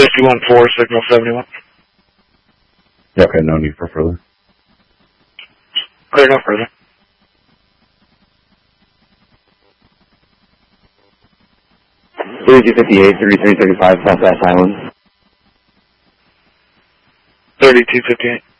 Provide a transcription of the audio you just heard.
51-4, signal 71. Yeah, okay, no need for further. Clear, no further. Louis 58, 3335, Southwest Island. 3258.